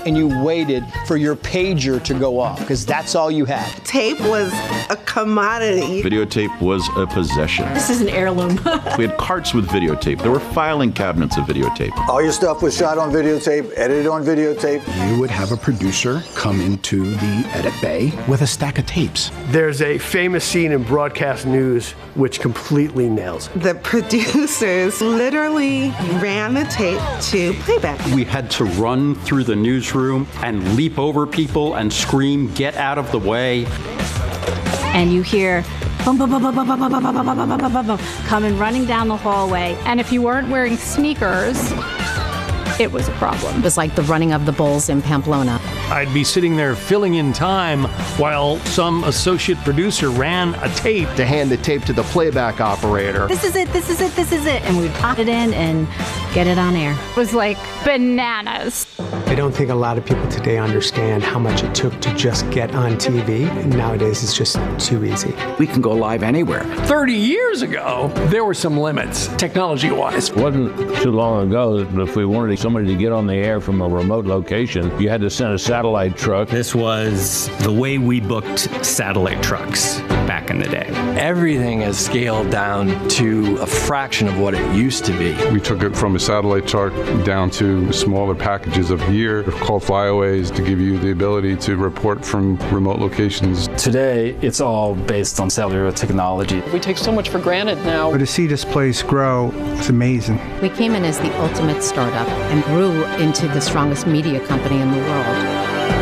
and you waited for your pager to go off, because that's all you had. Tape was a commodity. Videotape was a possession. This is an heirloom. We had carts with videotape. There were filing cabinets of videotape. All your stuff was shot on videotape, edited on videotape. You would have a producer come into the edit bay with a stack of tapes. There's a famous scene in broadcast news which completely nails it. The producers literally ran the tape to playback. We had to run through the newsroom and leap over people and scream, "Get out of the way." And you hear boom, boom, boom, boom, boom, boom, boom, boom, boom, boom, boom, boom, boom, boom, coming running down the hallway. And if you weren't wearing sneakers, it was a problem. It was like the running of the bulls in Pamplona. I'd be sitting there filling in time while some associate producer ran a tape to hand the tape to the playback operator. This is it, this is it, this is it. And we'd pop it in and get it on air. It was like bananas. I don't think a lot of people today understand how much it took to just get on TV. Nowadays, it's just too easy. We can go live anywhere. 30 years ago, there were some limits, technology-wise. It wasn't too long ago that if we wanted somebody to get on the air from a remote location, you had to send a satellite truck. This was the way we booked satellite trucks back in the day. Everything has scaled down to a fraction of what it used to be. We took it from a satellite truck down to smaller packages of gear called flyaways to give you the ability to report from remote locations. Today, it's all based on cellular technology. We take so much for granted now. But to see this place grow, it's amazing. We came in as the ultimate startup and grew into the strongest media company in the world.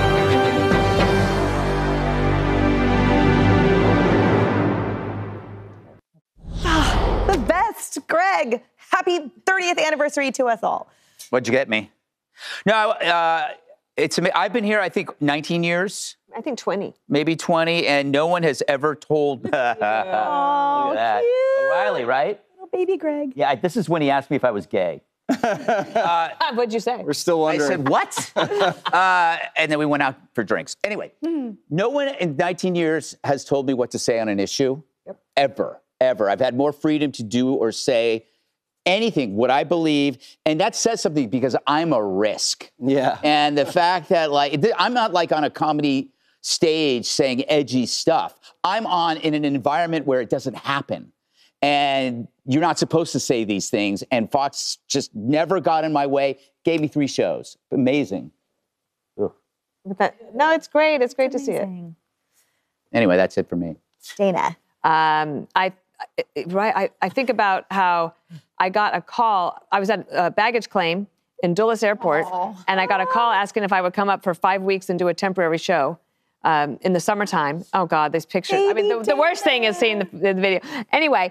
The best, Greg. Happy 30th anniversary to us all. What'd you get me? No, I've been here, I think, 19 years. I think 20. Maybe 20, and no one has ever told. Look at that. Cute. O'Reilly, right? Little baby Greg. Yeah, this is when he asked me if I was gay. What'd you say? We're still wondering. I said, what? And then we went out for drinks. Anyway, no one in 19 years has told me what to say on an issue. Ever. I've had more freedom to do or say anything, what I believe, and that says something because I'm a risk. Yeah. And the fact that, I'm not on a comedy stage saying edgy stuff. I'm in an environment where it doesn't happen. And you're not supposed to say these things. And Fox just never got in my way, gave me 3 shows. Amazing. No, it's great. It's great to see it. Anyway, that's it for me. Dana. I think about how I got a call. I was at a baggage claim in Dulles Airport, and I got a call asking if I would come up for 5 weeks and do a temporary show in the summertime. Oh, God, these pictures. Baby, I mean, the worst thing is seeing the video. Anyway,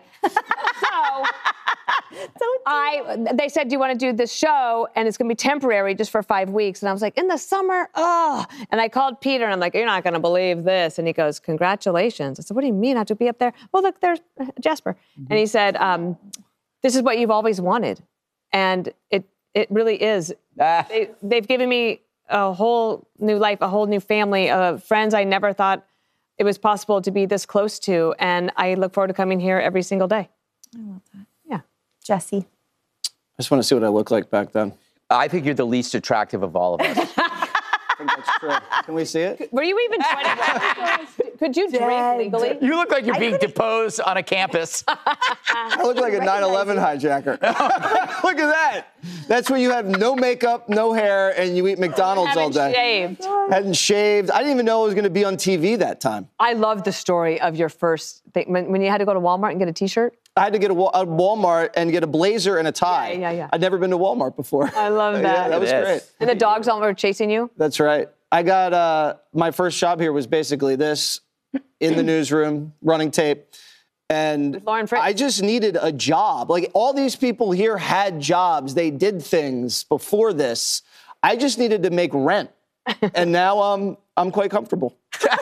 they said, do you want to do this show? And it's going to be temporary just for 5 weeks. And I was like, in the summer? Oh. And I called Peter, and I'm like, you're not going to believe this. And he goes, congratulations. I said, what do you mean? I have to be up there? Well, look, there's Jasper. And he said, this is what you've always wanted. And it really is. They've given me a whole new life, a whole new family of friends I never thought it was possible to be this close to. And I look forward to coming here every single day. I love that. Yeah. Jesse. I just want to see what I looked like back then. I think you're the least attractive of all of us. I think that's true. Can we see it? Were you even 20? Could you drink legally? You look like you're being deposed on a campus. I look like a 9/11 hijacker. Look at that. That's when you have no makeup, no hair, and you eat McDonald's all day. Shaved. Hadn't shaved. I didn't even know I was going to be on TV that time. I love the story of your first thing. When you had to go to Walmart and get a T-shirt? I had to get a Walmart and get a blazer and a tie. Yeah. I'd never been to Walmart before. I love that. Yeah, that was great. And the dogs all were chasing you? That's right. I got, my first job here was basically this, in the newsroom, running tape. And I just needed a job. Like, all these people here had jobs. They did things before this. I just needed to make rent. And now I'm quite comfortable.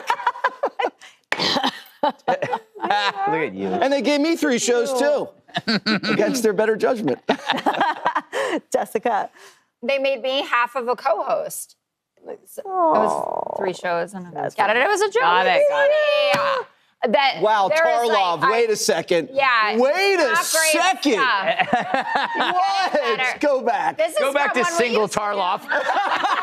Look at you. And they gave me 3 shows, too, against their better judgment. Jessica. They made me half of a co-host. It was 3 shows. And it was a joke. Got it. Wow, Tarlov, wait a second. Yeah. Wait a second. What? Go back. Go back to single Tarlov.